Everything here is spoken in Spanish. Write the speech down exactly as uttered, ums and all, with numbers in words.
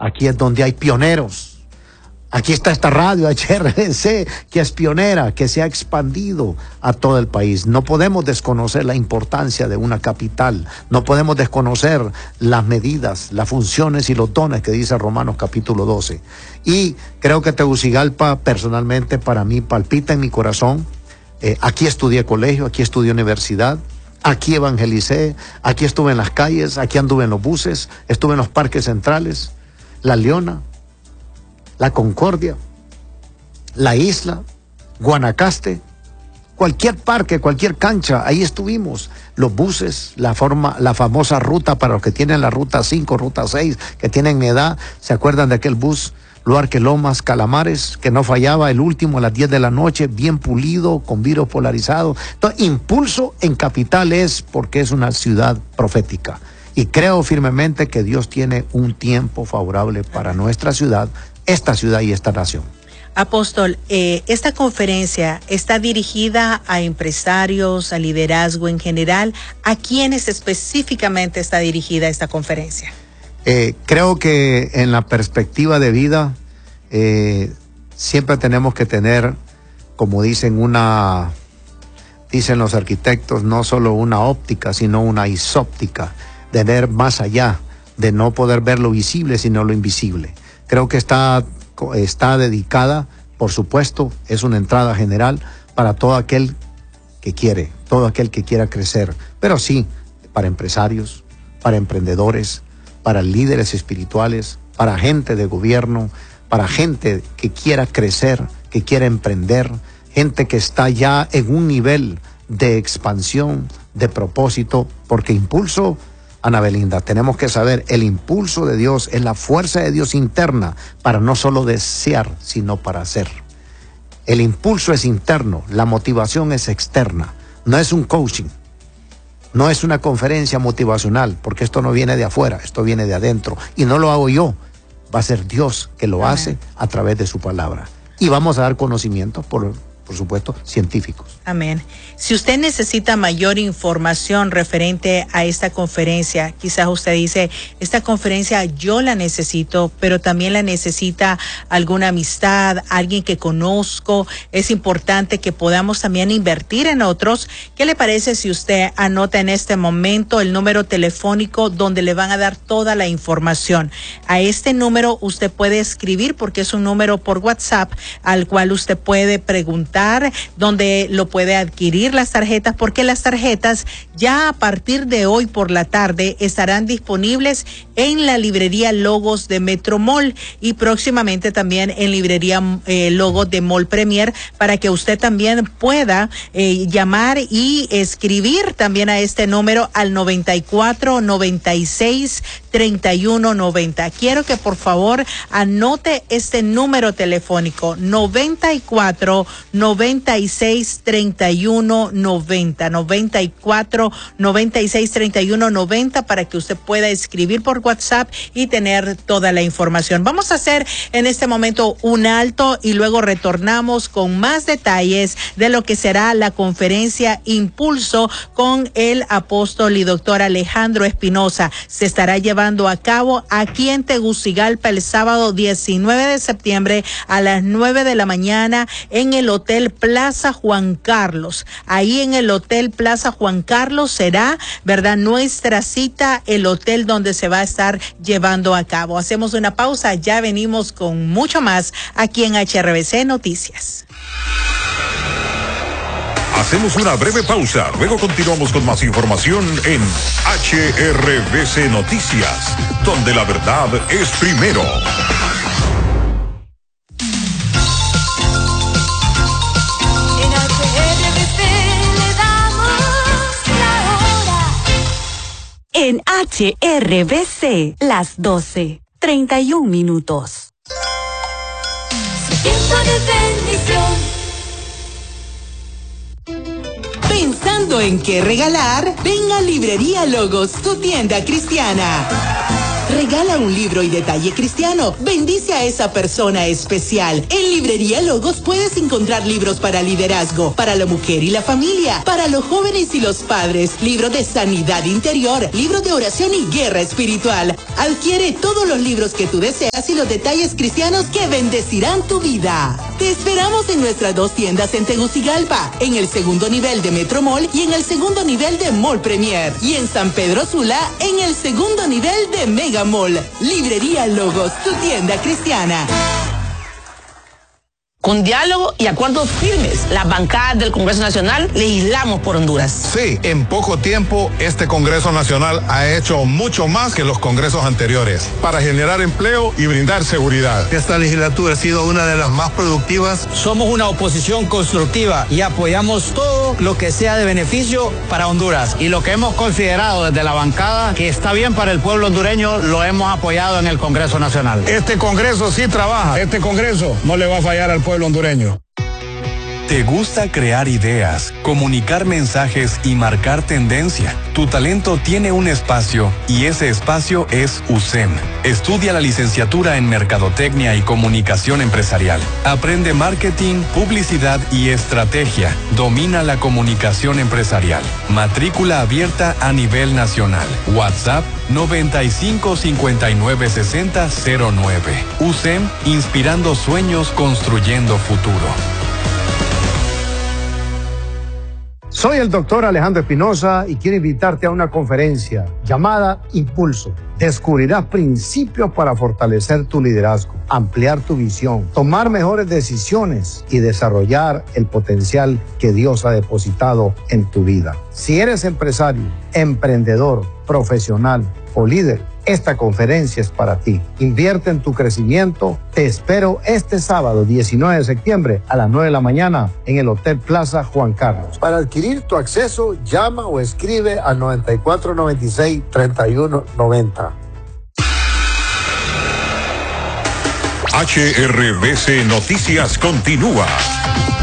Aquí es donde hay pioneros. Aquí está esta radio H R V C, que es pionera, que se ha expandido a todo el país. No podemos desconocer la importancia de una capital. No podemos desconocer las medidas, las funciones y los dones que dice Romanos capítulo doce. Y creo que Tegucigalpa, personalmente, para mí, palpita en mi corazón. Eh, aquí estudié colegio, aquí estudié universidad, aquí evangelicé, aquí estuve en las calles, aquí anduve en los buses, estuve en los parques centrales, La Leona, La Concordia, La Isla, Guanacaste, cualquier parque, cualquier cancha, ahí estuvimos. Los buses, la forma, la famosa ruta para los que tienen la ruta cinco, ruta seis, que tienen edad, ¿se acuerdan de aquel bus? Luarque Lomas, Calamares, que no fallaba, el último a las diez de la noche, bien pulido, con vidrio polarizado. Entonces, impulso en capital es porque es una ciudad profética. Y creo firmemente que Dios tiene un tiempo favorable para nuestra ciudad, esta ciudad y esta nación. Apóstol, eh, esta conferencia está dirigida a empresarios, a liderazgo en general. ¿A quiénes específicamente está dirigida esta conferencia? Eh, creo que en la perspectiva de vida eh, siempre tenemos que tener, como dicen una, dicen los arquitectos, no solo una óptica, sino una isóptica, de ver más allá, de no poder ver lo visible, sino lo invisible. Creo que está, está dedicada, por supuesto, es una entrada general para todo aquel que quiere, todo aquel que quiera crecer, pero sí, para empresarios, para emprendedores, para líderes espirituales, para gente de gobierno, para gente que quiera crecer, que quiera emprender, gente que está ya en un nivel de expansión, de propósito, porque impulso, Ana Belinda, tenemos que saber, el impulso de Dios es la fuerza de Dios interna para no solo desear, sino para hacer. El impulso es interno, la motivación es externa, no es un coaching. No es una conferencia motivacional, porque esto no viene de afuera, esto viene de adentro. Y no lo hago yo, va a ser Dios que lo Amén. Hace a través de su palabra. Y vamos a dar conocimientos, por, por supuesto, científicos. Amén. Si usted necesita mayor información referente a esta conferencia, quizás usted dice, esta conferencia yo la necesito, pero también la necesita alguna amistad, alguien que conozco. Es importante que podamos también invertir en otros. ¿Qué le parece si usted anota en este momento el número telefónico donde le van a dar toda la información? A este número usted puede escribir, porque es un número por WhatsApp al cual usted puede preguntar, donde lo puede adquirir las tarjetas, porque las tarjetas ya a partir de hoy por la tarde estarán disponibles en la librería Logos de Metromall y próximamente también en librería eh, Logos de Mall Premier, para que usted también pueda eh, llamar y escribir también a este número al noventa y cuatro, noventa y seis, treinta y uno, noventa. Quiero que por favor anote este número telefónico, noventa y cuatro, noventa y seis, treinta y uno, noventa, noventa y cuatro, noventa y seis, treinta y uno, noventa, para que usted pueda escribir por WhatsApp y tener toda la información. Vamos a hacer en este momento un alto y luego retornamos con más detalles de lo que será la conferencia Impulso con el apóstol y doctor Alejandro Espinosa. Se estará llevando a cabo aquí en Tegucigalpa el sábado diecinueve de septiembre a las nueve de la mañana en el Hotel Plaza Juan Carlos. Ahí en el Hotel Plaza Juan Carlos será, ¿verdad?, nuestra cita, el hotel donde se va a estar llevando a cabo. Hacemos una pausa, ya venimos con mucho más aquí en H R V C Noticias. Hacemos una breve pausa, luego continuamos con más información en H R V C Noticias, donde la verdad es primero. En H R V C, las doce, treinta y un minutos. Tiempo de bendición. Pensando en qué regalar, ven a Librería Logos, tu tienda cristiana. Regala un libro y detalle cristiano. Bendice a esa persona especial. En Librería Logos puedes encontrar libros para liderazgo, para la mujer y la familia, para los jóvenes y los padres, libros de sanidad interior, libros de oración y guerra espiritual. Adquiere todos los libros que tú deseas y los detalles cristianos que bendecirán tu vida. Te esperamos en nuestras dos tiendas en Tegucigalpa, en el segundo nivel de Metro Mall y en el segundo nivel de Mall Premier. Y en San Pedro Sula, en el segundo nivel de Mega Mall. Librería Logos, tu tienda cristiana. Con diálogo y acuerdos firmes, las bancadas del Congreso Nacional legislamos por Honduras. Sí, en poco tiempo este Congreso Nacional ha hecho mucho más que los congresos anteriores para generar empleo y brindar seguridad. Esta legislatura ha sido una de las más productivas. Somos una oposición constructiva y apoyamos todo lo que sea de beneficio para Honduras. Y lo que hemos considerado desde la bancada que está bien para el pueblo hondureño, lo hemos apoyado en el Congreso Nacional. Este Congreso sí trabaja. Este Congreso no le va a fallar al pueblo hondureño. ¿Te gusta crear ideas, comunicar mensajes y marcar tendencia? Tu talento tiene un espacio y ese espacio es U S E M. Estudia la licenciatura en Mercadotecnia y Comunicación Empresarial. Aprende marketing, publicidad y estrategia. Domina la comunicación empresarial. Matrícula abierta a nivel nacional. WhatsApp noventa y cinco cincuenta y nueve sesenta cero nueve. U S E M, inspirando sueños, construyendo futuro. Soy el doctor Alejandro Espinosa y quiero invitarte a una conferencia llamada Impulso. Descubrirás principios para fortalecer tu liderazgo, ampliar tu visión, tomar mejores decisiones y desarrollar el potencial que Dios ha depositado en tu vida. Si eres empresario, emprendedor, profesional o líder, esta conferencia es para ti. Invierte en tu crecimiento. Te espero este sábado diecinueve de septiembre a las nueve de la mañana en el Hotel Plaza Juan Carlos. Para adquirir tu acceso, llama o escribe al noventa y cuatro noventa y seis treinta y uno noventa. H R V C Noticias continúa.